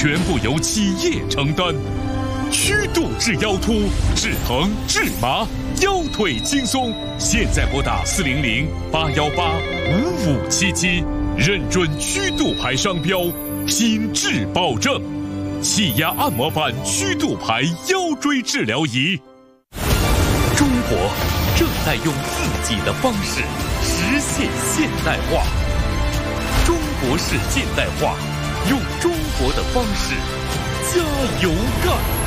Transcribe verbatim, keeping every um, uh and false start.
全部由企业承担。曲度治腰突，治疼治麻，腰腿轻松。现在拨打四零零八幺八五五七七，认准曲度牌商标，品质保证。气压按摩板曲度牌腰椎治疗仪。中国正在用自己的方式实现现代化。中国式现代化，用中国的方式加油干！